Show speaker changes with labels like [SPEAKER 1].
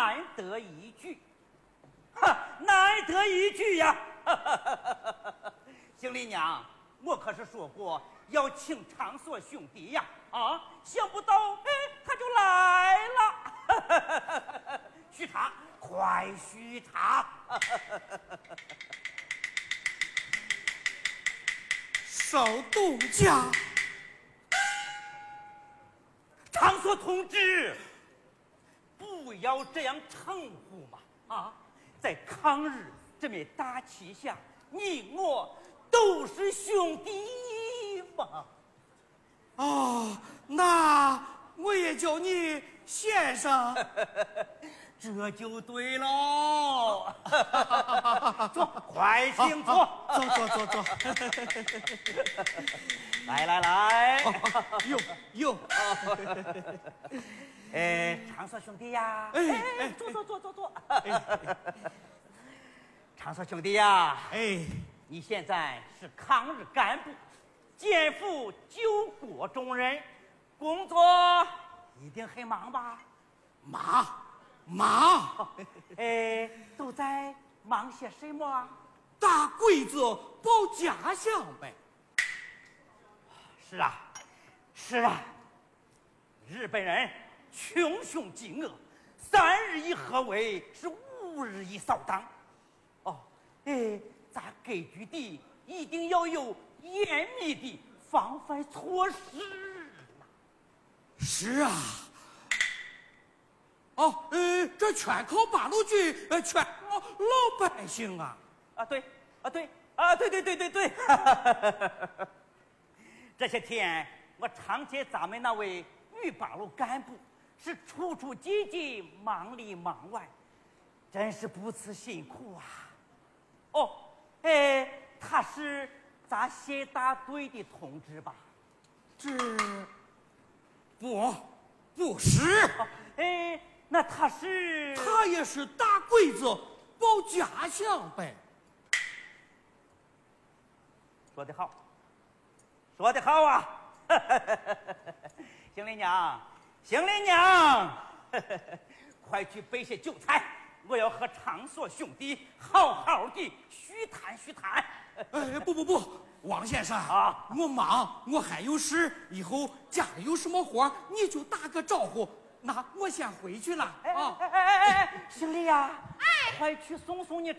[SPEAKER 1] 难得一聚，难得一聚呀！邢丽娘，我可是说过要请长锁兄弟呀，想不到他就来了。许茶，快许茶！
[SPEAKER 2] 少东家，
[SPEAKER 1] 长锁同志，不要这样称呼嘛！在抗日这面大旗下，你我都是兄弟嘛！
[SPEAKER 2] 那我也叫你先生。
[SPEAKER 1] 这就对喽。坐，快请坐。
[SPEAKER 2] 坐。
[SPEAKER 1] 来。
[SPEAKER 2] 有。
[SPEAKER 1] 长锁兄弟呀，坐。长锁兄弟呀，你现在是抗日干部，肩负救国重任，工作一定很忙吧？
[SPEAKER 2] 忙。
[SPEAKER 1] 都在忙些什么啊？
[SPEAKER 2] 大鬼子保家乡呗。
[SPEAKER 1] 是啊，日本人穷凶极恶，3日以合围，是5日以扫荡。咱根据地一定要有严密的防范措施。
[SPEAKER 2] 是啊。这全靠八路军，全靠老百姓啊！
[SPEAKER 1] 对。这些天我常见咱们那位女八路干部是处处积极，忙里忙外，真是不辞辛苦啊。他是咱县大队的同志吧？
[SPEAKER 2] 不是。
[SPEAKER 1] 那他
[SPEAKER 2] 也是大鬼子保家乡呗。
[SPEAKER 1] 说得好啊！邢丽娘，快去备些酒菜，我要和长锁兄弟好好的叙谈。
[SPEAKER 2] 不，王先生我忙，我还有事，以后家里有什么活你就打个招呼。那我先回去了。
[SPEAKER 1] 邢丽呀，快去送你